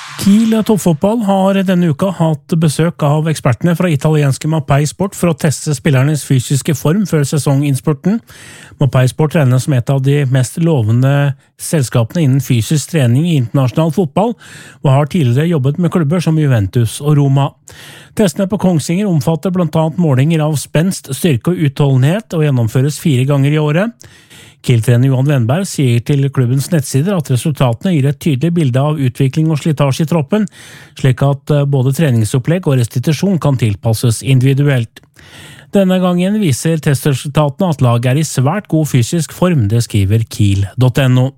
Kiel toppfotball har denne uka hatt besøk av ekspertene fra italienske Mapei Sport for å teste spillernes fysiske form før sesonginnspurten. Mapei Sport regnes som et av de mest lovende selskapene innen fysisk trening i internasjonal fotball, og har tidligere jobbet med klubber som Juventus og Roma. Testene på Kongsvinger omfatter blant annet målinger av spenst, styrke og utholdenhet, og gjennomføres 4 ganger i året. Kiel-trener Johan Wenberg sier til klubbens nettsider at resultatene gir et tydelig bilde av utvikling og slitasje i troppen, slik at både treningsopplegg og restitusjon kan tilpasses individuelt. Denne gangen viser testresultatene at laget er i svært god fysisk form, det skriver Kiel.no.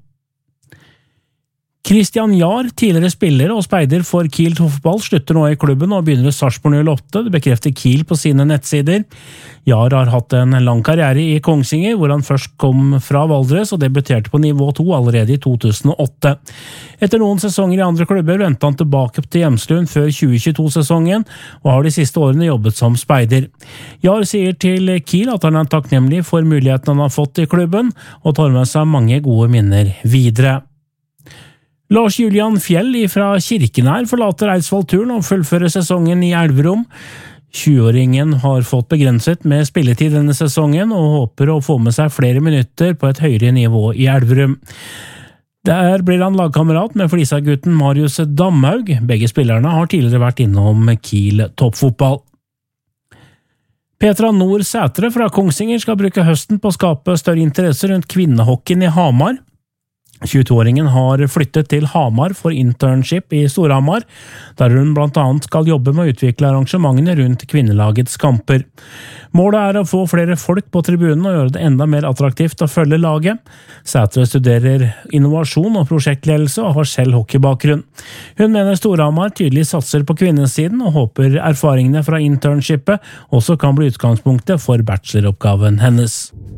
Christian Jahr, tidligere spiller og speider for Kiel toppfotball, slutter nå i klubben og begynner i Sarpsborg 08, det bekrefter Kiel på sine nettsider. Jahr har hatt en lang karriere i Kongsvinger, hvor han først kom fra Valdres og debuterte på nivå 2 allerede i 2008. Etter noen sesonger i andre klubber ventet han tilbake til Hjemslund før 2022-sesongen, og har de siste årene jobbet som speider. Jahr sier til Kiel at han er takknemlig for muligheten han har fått i klubben, og tar med seg mange gode minner videre. Lars Julian Fjell fra Kirkenær forlater Eidsvoll-turen og fullfører sesongen i Elverum. 20-åringen har fått begrenset med spilletid denne sesongen og håper å få med seg flere minutter på et høyere nivå i Elverum. Der blir han lagkamerat med Flisa-gutten Marius Damhaug. Begge spillerne har tidligere vært innom Kiel toppfotball. Petra Nord Sætre fra Kongsvinger skal bruke høsten på å skape større interesse rundt kvinnehockeyen i Hamar. 22-åringen har flyttet til Hamar for internship i Storhamar, der hun blant annet skal jobbe med å utvikle arrangementene rundt kvinnelagets kamper. Målet er å få flere folk på tribunen og gjøre det enda mer attraktivt å følge laget. Sætre studerer innovasjon og prosjektledelse og har selv hockeybakgrunn. Hun mener Storhamar tydelig satser på kvinnesiden og håper erfaringene fra internshipet også kan bli utgangspunktet for bacheloroppgaven hennes.